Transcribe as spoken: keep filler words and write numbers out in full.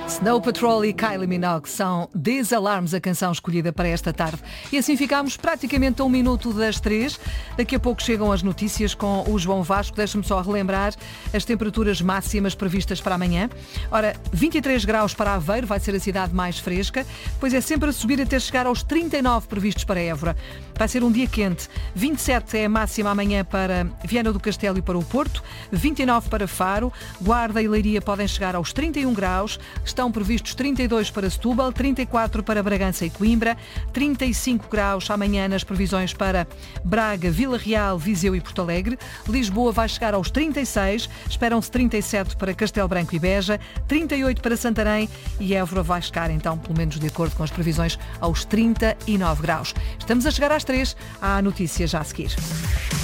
Snow Patrol e Kylie Minogue são Desalarmes, a canção escolhida para esta tarde. E assim ficamos praticamente a um minuto das três. Daqui a pouco chegam as notícias com o João Vasco. Deixa-me só relembrar as temperaturas máximas previstas para amanhã. Ora, vinte e três graus para Aveiro, vai ser a cidade mais fresca. Depois é sempre a subir até chegar aos trinta e nove previstos para Évora. Vai ser um dia quente. vinte e sete é a máxima amanhã para Viana do Castelo e para o Porto. vinte e nove para Faro. Guarda e Leiria podem chegar aos trinta e um graus. Estão previstos trinta e dois para Setúbal, trinta e quatro para Bragança e Coimbra, trinta e cinco graus amanhã nas previsões para Braga, Vila Real, Viseu e Porto Alegre. Lisboa vai chegar aos trinta e seis, esperam-se trinta e sete para Castelo Branco e Beja, trinta e oito para Santarém e Évora vai chegar então, pelo menos de acordo com as previsões, aos trinta e nove graus. Estamos a chegar às três, há a notícia já a seguir.